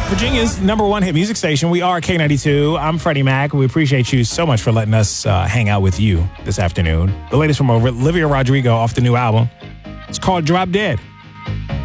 Virginia's number one hit music station. We are K92. I'm Freddie Mac. We appreciate you so much for letting us hang out with you this afternoon. The latest from Olivia Rodrigo off the new album. It's called Drop Dead.